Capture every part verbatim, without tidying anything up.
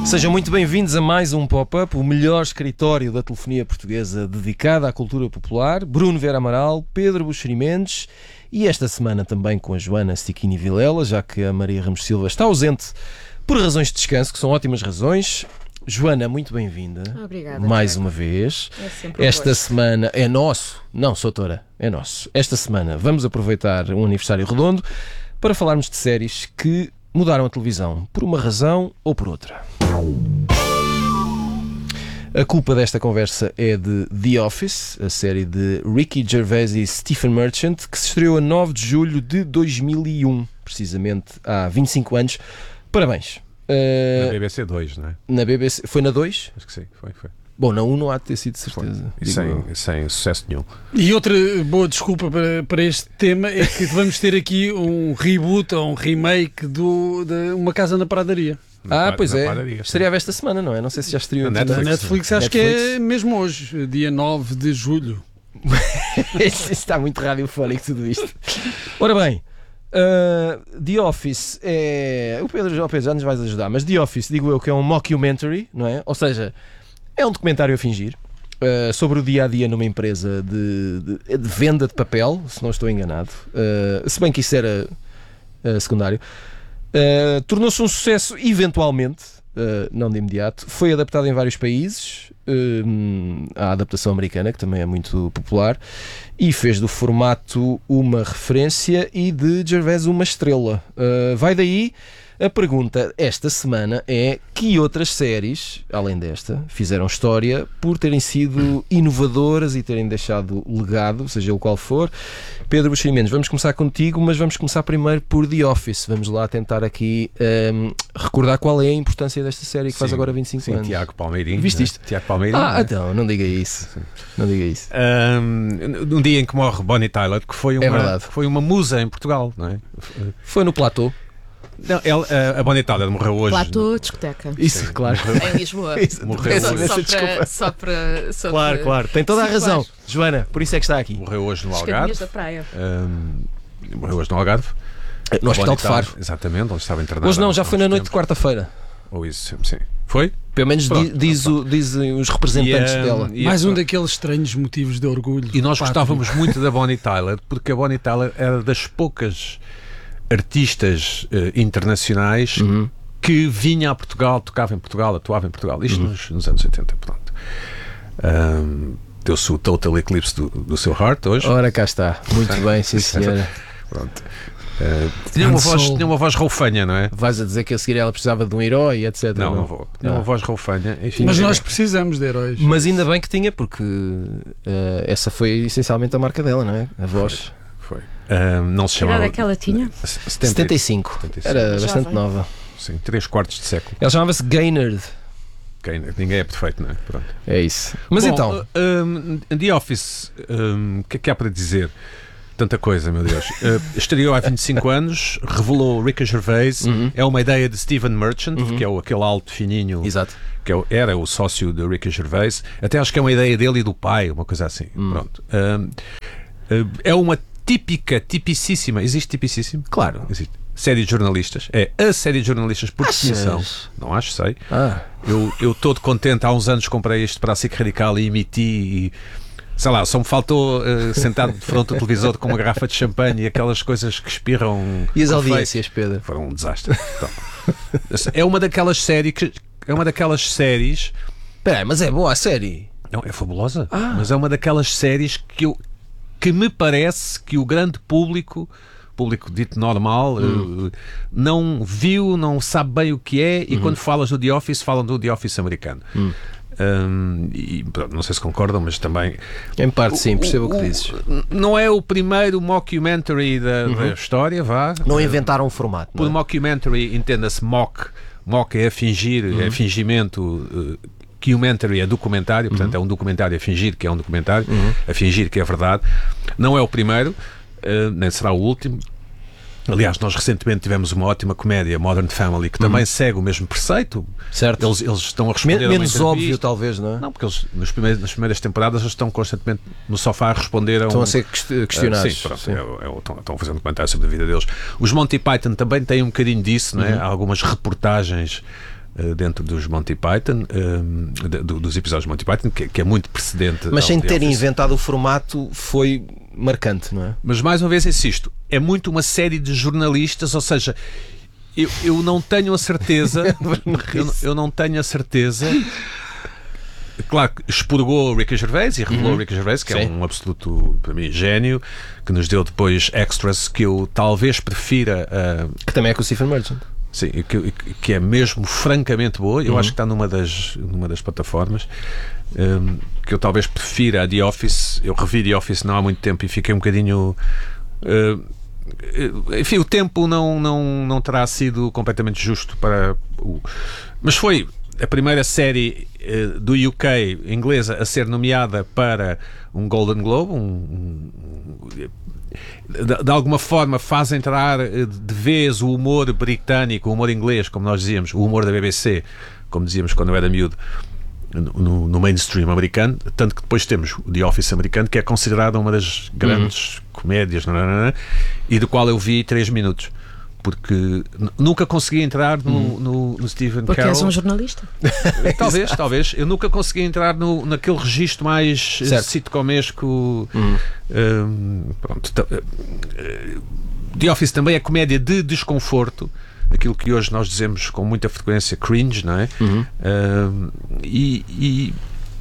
Sejam muito bem-vindos a mais um Pop-Up, o melhor escritório da telefonia portuguesa dedicado à cultura popular. Bruno Vera Amaral, Pedro Buxeri Mendes e esta semana também com a Joana Stiquini Vilela, já que a Maria Ramos Silva está ausente por razões de descanso, que são ótimas razões. Joana, muito bem-vinda. Obrigada. Mais Tiago. uma vez. É sempre um Esta gosto. semana é nosso. Não, Soutora, é nosso. Esta semana vamos aproveitar um aniversário redondo para falarmos de séries que mudaram a televisão, por uma razão ou por outra. A culpa desta conversa é de The Office, a série de Ricky Gervais e Stephen Merchant, que se estreou a nove de julho de dois mil e um, precisamente há vinte e cinco anos. Parabéns. Uh, Na B B C dois, não é? na B B C. Foi na dois? Acho que sim, foi, foi. Bom, na um não há de ter sido, de certeza. E digo sem, eu. sem sucesso nenhum. E outra boa desculpa para, para este tema é que vamos ter aqui um reboot ou um remake do, de Uma Casa na Pradaria. Ah, Na- pois na é. padaria, Estreava esta semana, não é? Não sei se já estreou. Na Na Netflix. Netflix, acho que Netflix. é mesmo hoje, dia nove de julho. Isso está muito radiofónico tudo isto. Ora bem, uh, The Office é... O Pedro, o Pedro já nos vais ajudar, mas The Office, digo eu, que é um mockumentary, não é? Ou seja, é um documentário a fingir uh, sobre o dia-a-dia numa empresa de, de, de venda de papel, se não estou enganado. Uh, se bem que isso era uh, secundário. Uh, tornou-se um sucesso eventualmente, uh, não de imediato. Foi adaptado em vários países, uh, a adaptação americana, que também é muito popular, e fez do formato uma referência e de Gervais uma estrela. Uh, vai daí. A pergunta esta semana é: que outras séries, além desta, fizeram história por terem sido inovadoras e terem deixado legado, seja o qual for? Pedro Buxeri Mendes, vamos começar contigo, mas vamos começar primeiro por The Office. Vamos lá tentar aqui um, recordar qual é a importância desta série que faz Sim, agora vinte e cinco sim, anos. Tiago Palmeirinho. Viste né? isto? Tiago Palmeirinho. Ah, né? então, não diga isso. Não diga isso. Um, num dia em que morre Bonnie Tyler, que foi uma, É verdade. foi uma musa em Portugal, não é? Foi no platô. Não, ela, a, a Bonnie Tyler morreu hoje. Platô, discoteca. Isso, Sim, claro. Em Lisboa. Isso, Morreu peço Só, hoje. imensa só desculpa. para, só para. Só Claro, para- claro. Tem toda a Sim, razão. claro. Joana, por isso é que está aqui. Morreu hoje no As Algarve. caminhas da praia. Um, morreu hoje no Algarve. No A Hospital Bonnie de Faro. Tyler, exatamente, onde estava internada. Hoje não, já há foi uns na noite de tempos. quarta-feira. Ou isso, sim. Foi? Pelo menos di- Pronto, diz, o- dizem os representantes E, um, dela. e- Mais um daqueles estranhos motivos de orgulho. E nós pátrio. gostávamos muito da Bonnie Tyler, porque a Bonnie Tyler era das poucas artistas eh, internacionais Uhum. que vinha a Portugal, tocava em Portugal, atuava em Portugal. Isto nos, nos anos oitenta, pronto. Ahm, Deu-se o Total Eclipse do, do seu Heart hoje. Ora, cá está. Muito bem, sim senhora. Pronto. Ah, tinha, uma voz, Soul. tinha uma voz roufanha, não é? Vais a dizer que a seguir ela precisava de um herói, etcétera. Não, não vou. Tinha Ah. uma voz roufanha. Enfim, Mas é- nós precisamos de heróis. Mas ainda bem que tinha, porque eh, essa foi essencialmente a marca dela, não é? A voz. Foi. Ah, não se Que idade chamava. é que ela tinha? setenta, setenta e cinco. setenta e cinco. Era Jovem. bastante nova. Sim, três quartos de século. Ela chamava-se Gaynard. Quem- Ninguém é perfeito, não é? Pronto. É isso. Mas Bom, então, um, The Office, um, o que é que há para dizer? Tanta coisa, meu Deus. Uh, estreou há vinte e cinco anos, revelou Ricky Gervais, Uhum. é uma ideia de Stephen Merchant, Uhum. que é o, aquele alto fininho, exato. que é o- era o sócio de Ricky Gervais. Até acho que é uma ideia dele e do pai, uma coisa assim. Hum. Pronto. Um, uh, é uma típica, tipicíssima, existe tipicíssimo? Claro. Existe. Série de jornalistas. É a série de jornalistas por Achas? definição. Não acho, sei. Ah, Eu, eu todo contente, há uns anos comprei isto para a SIC Radical e emiti e, sei lá, só me faltou eh, sentado de frente ao televisor com uma garrafa de champanhe e aquelas coisas que espirram. e as confeito. audiências, Pedro? Foram um desastre. Então, é uma daquelas séries que é uma daquelas séries. Espera aí, mas é boa a série. Não, é fabulosa, Ah. mas é uma daquelas séries que eu que me parece que o grande público, público dito normal, Hum. eh, não viu, não sabe bem o que é, e quando falas do The Office, falam do The Office americano. Hum. Um, e pronto, não sei se concordam, mas também Em parte, sim, percebo o que dizes. não é o primeiro mockumentary da, da história, vá. Não inventaram um formato. Por Não é? mockumentary entenda-se mock, mock é a fingir, é fingimento. Uh, Documentary é documentário, portanto é um documentário a fingir que é um documentário, a fingir que é verdade. Não é o primeiro, uh, nem será o último. Aliás, nós recentemente tivemos uma ótima comédia, Modern Family, que também segue o mesmo preceito. Certo. Eles, eles estão a responder Men- a uma menos óbvio, entrevista. talvez, não é? Não, porque eles nos primeiros, nas primeiras temporadas eles estão constantemente no sofá a responder a Estão um... a ser quest- questionados. Ah, sim, pronto, Sim. é- é- estão, estão a fazer um comentário sobre a vida deles. Os Monty Python também têm um bocadinho disso, não é? Há algumas reportagens uh, dentro dos Monty Python, um, de, do, dos episódios de Monty Python, que, que é muito precedente. Mas sem The ter Office. inventado o formato, foi marcante, não é? Mas mais uma vez insisto, é muito uma série de jornalistas, ou seja, eu, eu não tenho a certeza, eu, eu não tenho a certeza. Claro que expurgou o Ricky Gervais e revelou o Uhum. Ricky Gervais, que Sim. é um absoluto, para mim, gênio, que nos deu depois extras que eu talvez prefira, uh, Que também é com o Stephen Merchant. sim, que, que é mesmo francamente boa. Eu Uhum. acho que está numa das, numa das plataformas, um, que eu talvez prefira a The Office. Eu revi The Office não há muito tempo e fiquei um bocadinho. Uh, enfim, o tempo não, não, não terá sido completamente justo para o. Mas foi a primeira série uh, do U K inglesa a ser nomeada para um Golden Globe, um, um, de, de alguma forma faz entrar uh, de vez o humor britânico, o humor inglês, como nós dizíamos, o humor da B B C, como dizíamos quando eu era miúdo, no, no mainstream americano, tanto que depois temos o The Office americano, que é considerado uma das grandes uhum. comédias, nananana, e do qual eu vi três minutos. Porque n- nunca consegui entrar no, Hum. no, no Stephen Porque Carroll. és um jornalista. Talvez, talvez. Eu nunca consegui entrar no, naquele registro mais Certo. sitcomesco. Hum. Um, pronto. T- uh, The Office também é comédia de desconforto, aquilo que hoje nós dizemos com muita frequência cringe, não é? Uhum. Um, e, e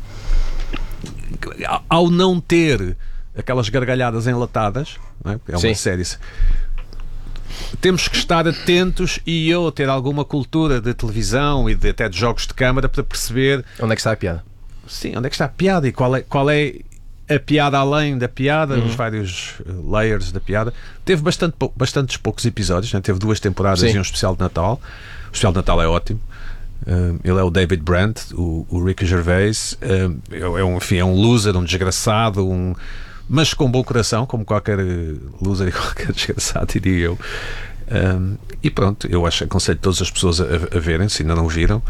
ao não ter aquelas gargalhadas enlatadas, não é? É uma Sim. série. Temos que estar atentos, e eu ter alguma cultura de televisão e de, até de jogos de câmara, para perceber, Onde é que está a piada? sim, onde é que está a piada e qual é, qual é a piada além da piada, Uhum. os vários uh, layers da piada. Teve bastante, pou- bastantes poucos episódios, né? Teve duas temporadas Sim. e um especial de Natal. O especial de Natal é ótimo. Uh, ele é o David Brandt, o, o Ricky Gervais. Uh, é, é um, enfim, é um loser, um desgraçado, um, mas com bom coração, como qualquer loser e qualquer desgraçado, diria eu. Um, e pronto, eu acho, aconselho todas as pessoas a, a verem, se ainda não viram.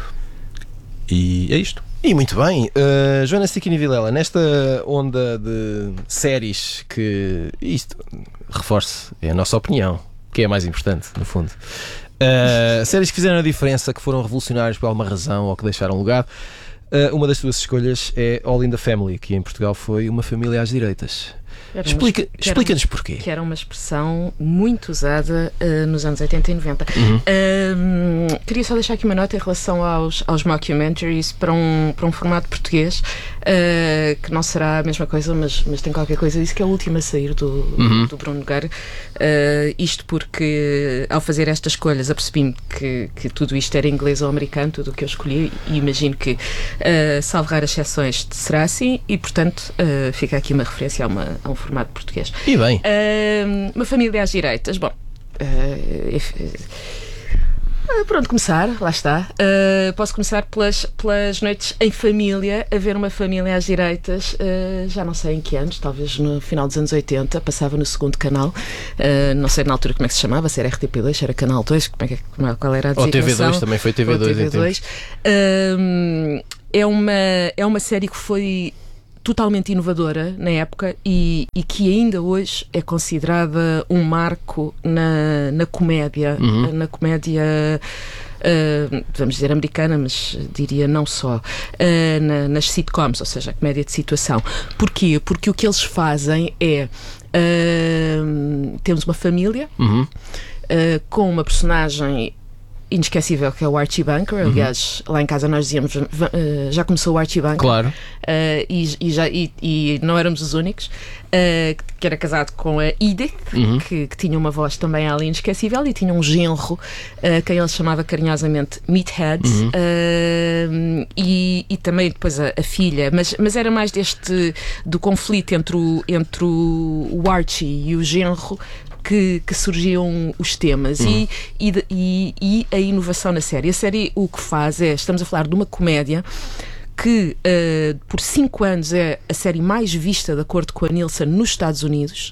E é isto. E muito bem, uh, Joana Stickini Vilela, nesta onda de séries que isto, reforço, é a nossa opinião, que é a mais importante, no fundo. Uh, séries que fizeram a diferença, que foram revolucionárias por alguma razão ou que deixaram lugar. Uh, uma das tuas escolhas é All in the Family, que em Portugal foi uma família às direitas. Era uma- Explica, que era- explica-nos porquê. Que era uma expressão muito usada uh, nos anos oitenta e noventa. Uhum. Um, queria só deixar aqui uma nota em relação aos, aos mockumentaries para um, para um formato português, uh, que não será a mesma coisa, mas, mas tem qualquer coisa disso, que é o último a sair do, Uhum. do Bruno Nogueira. Uh, isto porque, ao fazer estas escolhas, apercebi-me que, que tudo isto era inglês ou americano, tudo o que eu escolhi, e imagino que, uh, salvo raras exceções, será assim, e portanto uh, fica aqui uma referência a, uma, a um formato português. E bem, Uh, uma família às direitas. Bom, uh, if- uh, por onde começar? Lá está. Uh, posso começar pelas, pelas noites em família, a ver uma família às direitas, uh, já não sei em que anos, talvez no final dos anos oitenta, passava no segundo canal. Uh, não sei na altura como é que se chamava, se era R T P dois, se era Canal dois, como é que, como é- qual era a ou designação? T V dois, também foi T V dois. Ou em T V dois. Um, é, uma, é uma série que foi totalmente inovadora na época e, e que ainda hoje é considerada um marco na, na comédia, Uhum. na comédia, uh, vamos dizer americana, mas diria não só, uh, na- nas sitcoms, ou seja, a comédia de situação. Porquê? Porque o que eles fazem é, uh, temos uma família Uhum. uh, com uma personagem inesquecível, que é o Archie Bunker. Aliás, lá em casa nós dizíamos, "Va- uh, já começou o Archie Bunker." Claro. Uh, e, e já, e, e não éramos os únicos, uh, que era casado com a Edith, Uhum. que, que tinha uma voz também ali inesquecível, e tinha um genro, uh, quem ele chamava carinhosamente Meathead, Uhum. uh, e, e também depois a, a filha, mas, mas era mais deste, do conflito entre o, entre o, o Archie e o genro, que, que surgiam os temas. Uhum. e, e, de- e, e a inovação na série. A série o que faz é, estamos a falar de uma comédia que uh, por cinco anos é a série mais vista de acordo com a Nielsen nos Estados Unidos,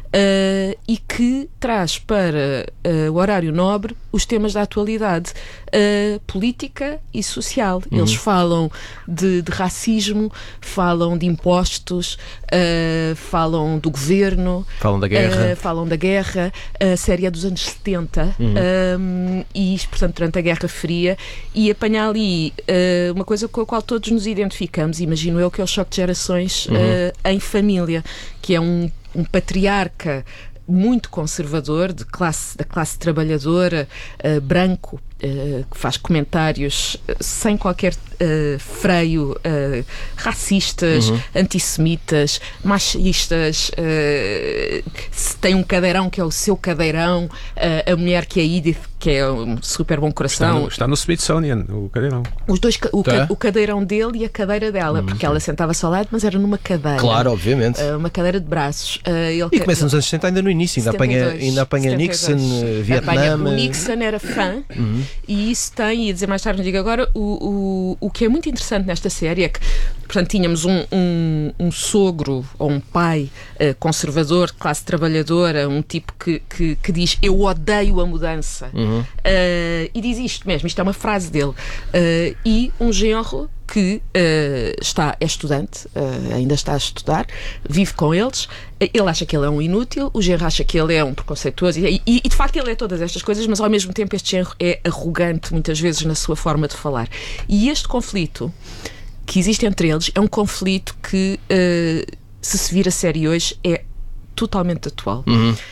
uh, e que traz para uh, o horário nobre os temas da atualidade, uh, política e social. Uhum. Eles falam de, de racismo, falam de impostos, uh, falam do governo, Falam da guerra. Uh, falam da guerra. A série é dos anos setenta, Uhum. um, e isto, portanto, durante a Guerra Fria, e apanha ali uh, uma coisa com a qual todos nos identificamos, imagino eu, que é o choque de gerações Uhum. uh, em família, que é um, um patriarca muito conservador, de classe, da classe trabalhadora, uh, branco, uh, que faz comentários uh, sem qualquer uh, freio, uh, racistas, Uhum. antissemitas, machistas, uh, se tem um cadeirão que é o seu cadeirão, uh, a mulher que é Edith, que é um super bom Está coração. no, está no Smithsonian, o cadeirão. Os dois, ca- o, Tá. ca- o cadeirão dele e a cadeira dela, porque ela sentava-se ao lado, mas era numa cadeira. Claro, obviamente. Uh, uma cadeira de braços. Uh, ele E começa nos anos sessenta ainda no início, ainda apanha, setenta e dois, ainda apanha setenta e Nixon, dois. eh, Apanha. Vietnã. O Nixon era fã, Uhum. e isso tem, ia dizer mais tarde, não digo agora, o, o, o que é muito interessante nesta série é que, portanto, tínhamos um, um, um sogro ou um pai uh, conservador, de classe trabalhadora, um tipo que, que, que diz eu odeio a mudança, Uhum. uh, e diz isto mesmo, isto é uma frase dele, uh, e um genro que uh, está, é estudante, uh, ainda está a estudar, vive com eles, ele acha que ele é um inútil, o genro acha que ele é um preconceituoso, e, e, e de facto ele é todas estas coisas, mas ao mesmo tempo este genro é arrogante muitas vezes na sua forma de falar. E este conflito que existe entre eles é um conflito que, uh, se se vir a série hoje, é totalmente atual. Uhum. Uh,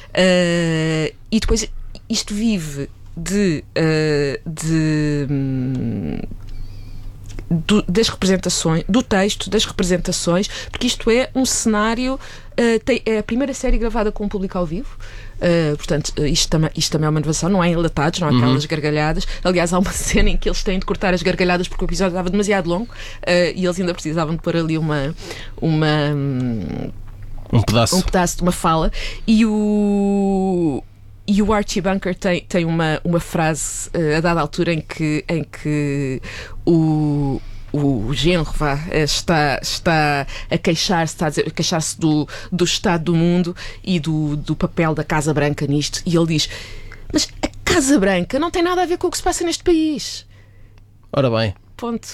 e depois isto vive de, uh, de hum, do, das representações, do texto, das representações, porque isto é um cenário, uh, tem, é a primeira série gravada com um público ao vivo. Uh, portanto, uh, isto, tam isto também é uma inovação, não há enlatados, não há aquelas Uhum. gargalhadas. Aliás, há uma cena em que eles têm de cortar as gargalhadas porque o episódio estava demasiado longo, uh, e eles ainda precisavam de pôr ali uma, uma hum, Um pedaço. um pedaço de uma fala, e o e o Archie Bunker tem, tem uma, uma frase uh, a dada altura em que, em que o o genro vá, está, está a queixar-se, está a dizer, a queixar-se do, do estado do mundo e do, do papel da Casa Branca nisto, e ele diz, mas a Casa Branca não tem nada a ver com o que se passa neste país. Ora bem, Ponto.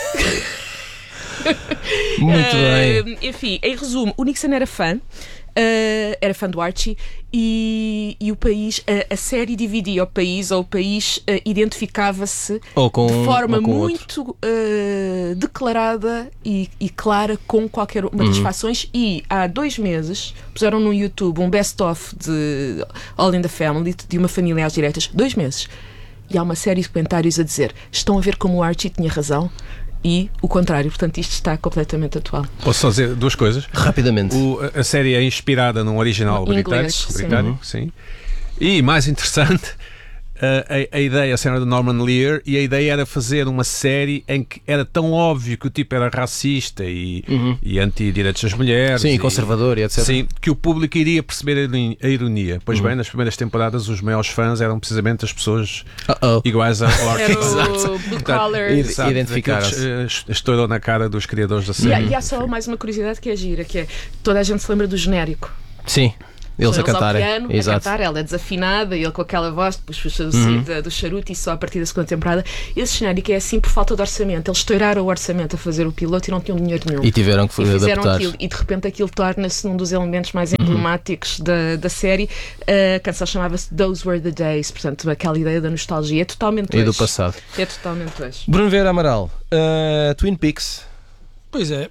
muito bem. Uh, enfim, em resumo, o Nixon era fã, uh, era fã do Archie, e, e o país, uh, a série dividia o país, ou o país uh, identificava-se Ou com de um, forma ou com muito uh, declarada e, e clara com qualquer uma das Uhum. fações. E há dois meses puseram no YouTube um best-of de All in the Family, de uma família às direitas, dois meses. E há uma série de comentários a dizer, estão a ver como o Archie tinha razão? E o contrário, portanto isto está completamente atual. Posso só dizer duas coisas? Rapidamente. O, a série é inspirada num original Em britânico, inglês, sim. britânico sim. E mais interessante, a, a, a ideia, a cena de Norman Lear, e a ideia era fazer uma série em que era tão óbvio que o tipo era racista e, Uhum. e anti-direitos das mulheres. Sim, e, conservador e etcétera. Sim, que o público iria perceber a ironia- a ironia. Pois bem, nas primeiras temporadas os maiores fãs eram precisamente as pessoas Uh-oh. iguais a ao Era Archie. o Blue Collar. E- Exato, identificaram-se. daqueles, eh, estourou na cara dos criadores da E há, série. e há só mais uma curiosidade que é gira, que é toda a gente se lembra do genérico. Sim, eles São a cantarem. ao piano, Exato. a cantar, ela é desafinada, e ele com aquela voz, depois puxa o Uhum. sair do charuto, e só a partir da segunda temporada. Esse genérico é assim por falta de orçamento. Eles estouraram o orçamento a fazer o piloto e não tinham dinheiro nenhum. E tiveram que E fizeram adaptar. aquilo, e de repente aquilo torna-se um dos elementos mais Uhum. emblemáticos da, da série. A canção chamava-se Those Were the Days, portanto, aquela ideia da nostalgia é totalmente E do hoje. passado. É totalmente hoje. Bruno Vieira Amaral, uh, Twin Peaks. Pois é.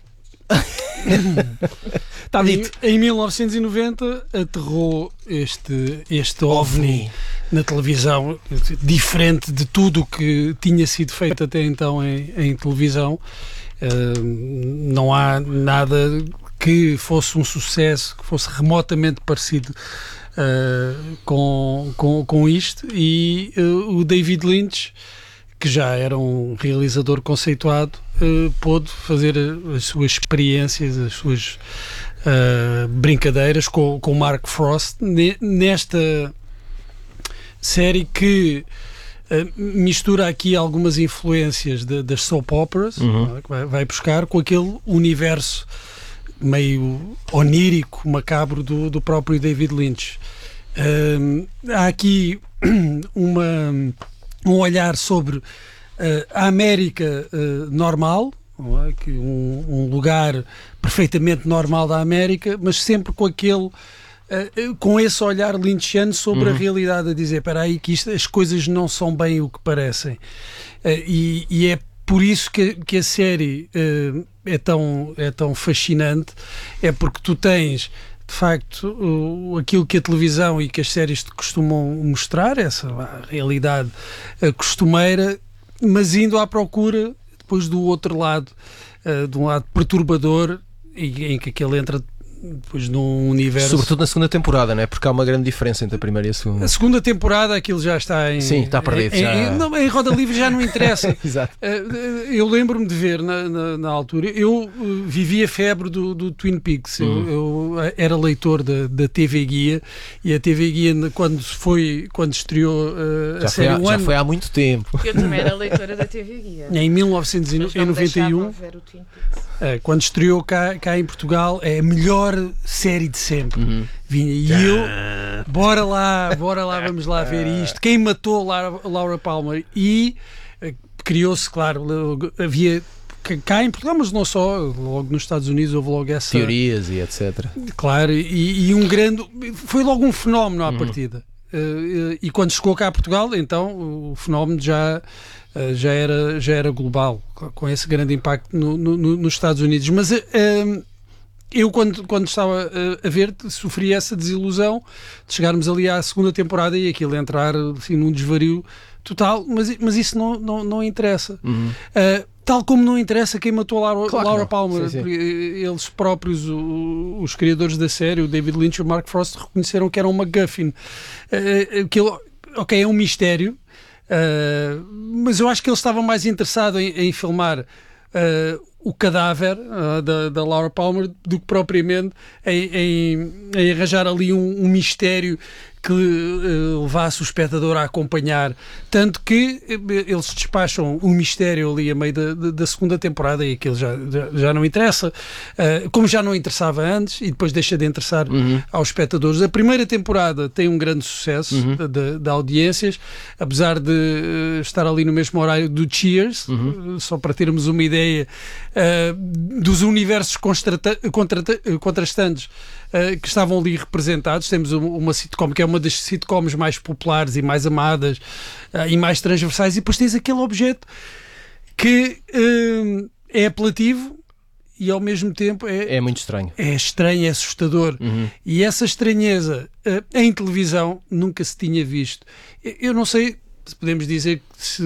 Está dito. Em, em mil novecentos e noventa aterrou este, este OVNI na televisão, diferente de tudo o que tinha sido feito até então em, em televisão. Uh, não há nada que fosse um sucesso, que fosse remotamente parecido uh, com, com, com isto, e uh, o David Lynch, que já era um realizador conceituado, uh, pôde fazer as suas experiências, as suas uh, brincadeiras com, com Mark Frost ne, nesta série que uh, mistura aqui algumas influências de, das soap operas, Uhum. não é? Que vai, vai buscar com aquele universo meio onírico, macabro do, do próprio David Lynch. Uh, há aqui uma, um olhar sobre uh, a América uh, normal, não é? Que um, um lugar perfeitamente normal da América, mas sempre com aquele uh, com esse olhar lynchiano sobre uhum. a realidade, a dizer, espera aí que isto, as coisas não são bem o que parecem. Uh, e, e é por isso que, que a série uh, é, tão, é tão fascinante, é porque tu tens de facto uh, aquilo que a televisão e que as séries te costumam mostrar, essa a realidade uh, costumeira, mas indo à procura depois do outro lado, uh, de um lado perturbador, e, em que aquele entra depois num universo... Sobretudo na segunda temporada, não é? Porque há uma grande diferença entre a primeira e a segunda. A segunda temporada aquilo já está em... Sim, está perdido. Em, já... em, não, em roda livre já não interessa. Exato. Eu lembro-me de ver na, na, na altura, eu vivi a febre do, do Twin Peaks, uhum. eu, eu era leitor da, da T V Guia, e a T V Guia quando, foi, quando estreou uh, já a série foi há, One... Já foi há muito tempo. Eu também era leitora da T V Guia. Em mil novecentos e noventa e um, quando estreou cá, cá em Portugal, é a melhor série de sempre. Uhum. Vinha, e eu, bora lá, bora lá, vamos lá ver isto. Quem matou Laura, Laura Palmer? E uh, criou-se, claro, havia cá em Portugal, mas não só, logo nos Estados Unidos houve logo essa... teorias e etcétera. Claro, e, e um grande... Foi logo um fenómeno à uhum. partida. Uh, e quando chegou cá a Portugal, então o fenómeno já... Uh, já, era, já era global, com esse grande impacto no, no, nos Estados Unidos. Mas uh, eu, quando, quando estava uh, a ver, sofri essa desilusão de chegarmos ali à segunda temporada e aquilo entrar assim, num desvario total, mas, mas isso não, não, não interessa. Uhum. Uh, tal como não interessa quem matou a Laura, claro Laura Palmer. Sim, sim. Eles próprios, o, os criadores da série, o David Lynch e o Mark Frost, reconheceram que era um MacGuffin. Uh, aquilo, ok, é um mistério, Uh, mas eu acho que ele estava mais interessado em, em filmar uh, o cadáver uh, da, da Laura Palmer do que propriamente em, em, em arranjar ali um, um mistério que uh, levasse o espectador a acompanhar, tanto que uh, eles despacham o mistério ali a meio da, da, da segunda temporada e aquilo já, já, já não interessa, uh, como já não interessava antes e depois deixa de interessar uhum. aos espectadores. A primeira temporada tem um grande sucesso uhum. de, de audiências, apesar de uh, estar ali no mesmo horário do Cheers, uhum. uh, só para termos uma ideia uh, dos universos constrata, contrata, contrastantes uh, que estavam ali representados. Temos uma sitcom que é uma das sitcoms mais populares e mais amadas uh, e mais transversais, e depois tens aquele objeto que uh, é apelativo e ao mesmo tempo é, é muito estranho. É estranho, é assustador. Uhum. E essa estranheza uh, em televisão nunca se tinha visto. Eu não sei se podemos dizer que se,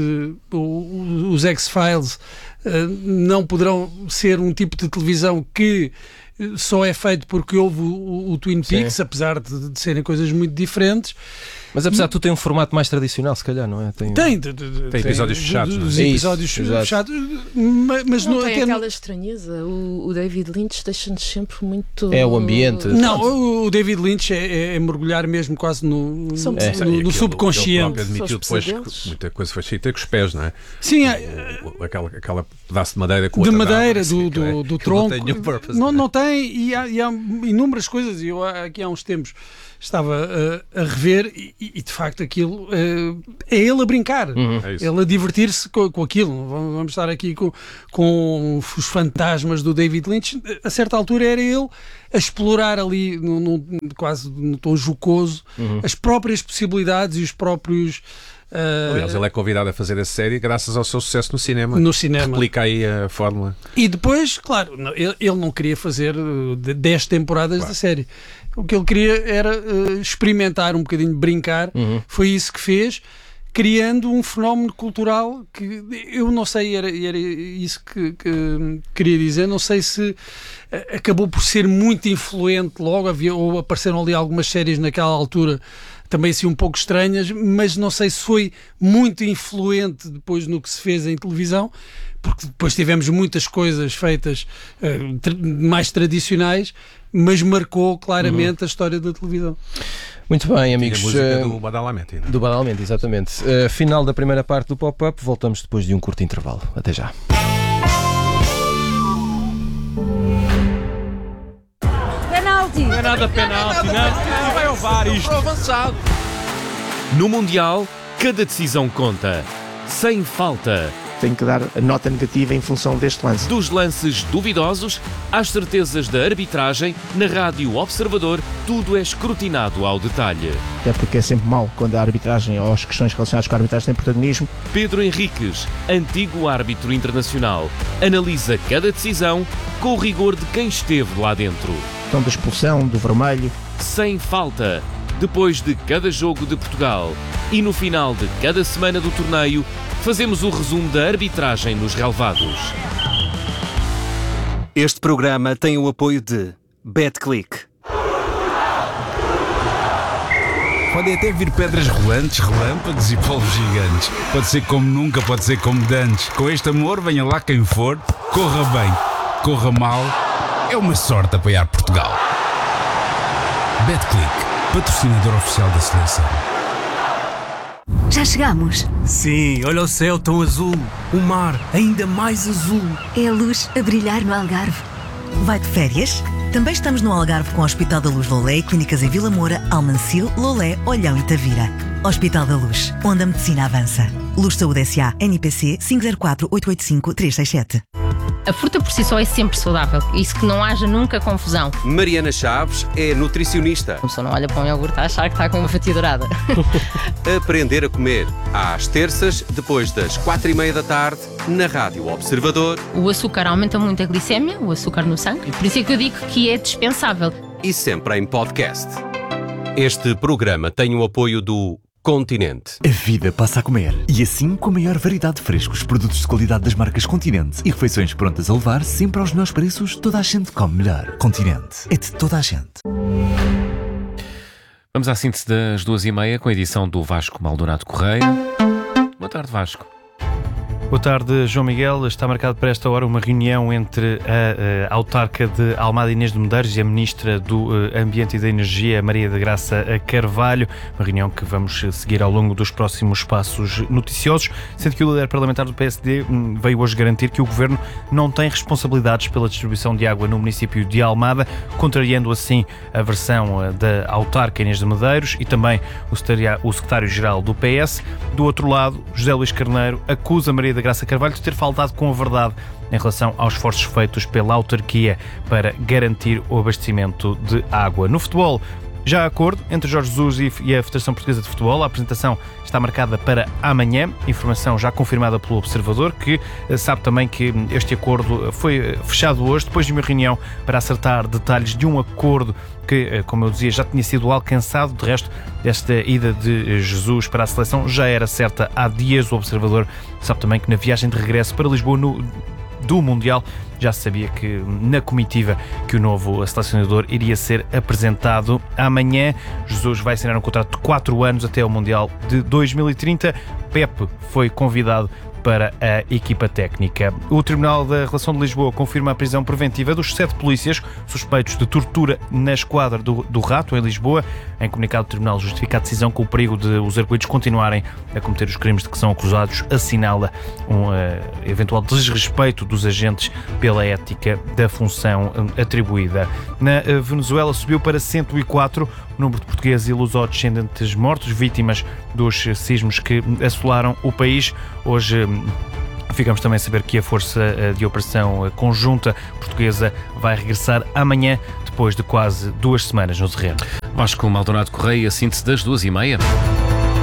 o, os X-Files uh, não poderão ser um tipo de televisão que só é feito porque houve o, o Twin Peaks, sim. apesar de, de serem coisas muito diferentes. Mas apesar de tudo tem um formato mais tradicional, se calhar, não é? Tem, tem, de, de, tem episódios tem, fechados. Dos é episódios isso, fechados. Mas, mas não no, tem até aquela no... estranheza. O, o David Lynch deixa-nos sempre muito... É o ambiente. Não, o, o David Lynch é, é, é mergulhar mesmo quase no, no, é. no, no aquilo, subconsciente. Ele admitiu depois que muita coisa foi feita com os pés, não é? Sim. O, o, aquela, aquela pedaço de madeira com de outra madeira, dama, do, assim, do, é, do tronco. Não tem, purpose, não, não, é? não tem, e há, e há inúmeras coisas. Eu aqui há uns tempos estava uh, a rever e, e de facto aquilo uh, é ele a brincar, uhum. é ele a divertir-se com, com aquilo. Vamos estar aqui com, com os fantasmas do David Lynch. A certa altura era ele a explorar ali no, no, quase no tom jocoso uhum. as próprias possibilidades e os próprios... Uh, Aliás, ele é convidado a fazer a série graças ao seu sucesso no cinema. No cinema. Replica aí a fórmula. E depois, claro, ele, ele não queria fazer dez temporadas claro. da série. O que ele queria era uh, experimentar um bocadinho, brincar. Uhum. Foi isso que fez, criando um fenómeno cultural que eu não sei, era, era isso que, que queria dizer, não sei se uh, acabou por ser muito influente logo, havia, ou apareceram ali algumas séries naquela altura também assim um pouco estranhas, mas não sei se foi muito influente depois no que se fez em televisão, porque depois tivemos muitas coisas feitas uh, tra- mais tradicionais, mas marcou claramente uhum. a história da televisão. Muito bem, amigos. Tinha a música uh, do Badalamenti. Né? Do Badalamenti, exatamente. Uh, final da primeira parte do Pop-Up, voltamos depois de um curto intervalo. Até já. penalti. Não é nada penalti, não. Não vai ao V A R isto. Avançado. No Mundial, cada decisão conta. Sem falta. Tenho que dar a nota negativa em função deste lance. Dos lances duvidosos às certezas da arbitragem, na Rádio Observador, tudo é escrutinado ao detalhe. Até porque é sempre mau quando a arbitragem ou as questões relacionadas com a arbitragem têm protagonismo. Pedro Henriques, antigo árbitro internacional, analisa cada decisão com o rigor de quem esteve lá dentro. Então da expulsão, do vermelho. Sem falta. Depois de cada jogo de Portugal e no final de cada semana do torneio, fazemos o resumo da arbitragem nos relevados. Este programa tem o apoio de BetClick. Podem até vir pedras rolantes, relâmpagos e polvos gigantes. Pode ser como nunca, pode ser como dantes. Com este amor, venha lá quem for, corra bem, corra mal. É uma sorte apoiar Portugal. BetClick, patrocinador oficial da seleção. Já chegamos. Sim, olha o céu tão azul. O mar ainda mais azul. É a luz a brilhar no Algarve. Vai de férias? Também estamos no Algarve com o Hospital da Luz Lolé e clínicas em Vila Moura, Almancil, Lolé, Olhão e Tavira. Hospital da Luz, onde a medicina avança. Luz Saúde S A, N I P C cinco zero quatro oito oito cinco três seis sete. A fruta por si só é sempre saudável, isso que não haja nunca confusão. Mariana Chaves é nutricionista. A pessoa não olha para um iogurte a achar que está com uma fatia dourada. Aprender a comer, às terças, depois das quatro e meia da tarde, na Rádio Observador. O açúcar aumenta muito a glicémia, o açúcar no sangue, por isso é que eu digo que é dispensável. E sempre em podcast. Este programa tem o apoio do Continente. A vida passa a comer. E assim, com a maior variedade de frescos, produtos de qualidade das marcas Continente e refeições prontas a levar, sempre aos melhores preços, toda a gente come melhor. Continente. É de toda a gente. Vamos à síntese das duas e meia com a edição do Vasco Maldonado Correia. Boa tarde, Vasco. Boa tarde, João Miguel. Está marcado para esta hora uma reunião entre a, a autarca de Almada, Inês de Medeiros, e a ministra do Ambiente e da Energia, Maria da Graça Carvalho. Uma reunião que vamos seguir ao longo dos próximos passos noticiosos, sendo que o líder parlamentar do P S D veio hoje garantir que o governo não tem responsabilidades pela distribuição de água no município de Almada, contrariando assim a versão da autarca Inês de Medeiros e também o secretário-geral do P S. Do outro lado, José Luís Carneiro acusa Maria da Graça Carvalho de ter faltado com a verdade em relação aos esforços feitos pela autarquia para garantir o abastecimento de água. No futebol, já há acordo entre Jorge Jesus e a Federação Portuguesa de Futebol. A apresentação está marcada para amanhã. Informação já confirmada pelo Observador, que sabe também que este acordo foi fechado hoje, depois de uma reunião para acertar detalhes de um acordo que, como eu dizia, já tinha sido alcançado. De resto, esta ida de Jesus para a seleção já era certa há dias. O Observador sabe também que na viagem de regresso para Lisboa no, do Mundial já se sabia que na comitiva que o novo selecionador iria ser apresentado amanhã. Jesus vai assinar um contrato de quatro anos até ao Mundial de dois mil e trinta. Pepe foi convidado para a equipa técnica. O Tribunal da Relação de Lisboa confirma a prisão preventiva dos sete polícias suspeitos de tortura na esquadra do, do Rato, em Lisboa. Em comunicado, o Tribunal justifica a decisão com o perigo de os arguidos continuarem a cometer os crimes de que são acusados, assinala um uh, eventual desrespeito dos agentes pela ética da função um, atribuída. Na uh, Venezuela subiu para cento e quatro o número de portugueses e luso-descendentes mortos, vítimas dos sismos que assolaram o país. Hoje ficamos também a saber que a Força de Operação Conjunta Portuguesa vai regressar amanhã, depois de quase duas semanas no terreno. Vasco Maldonado Correia, síntese das duas e meia.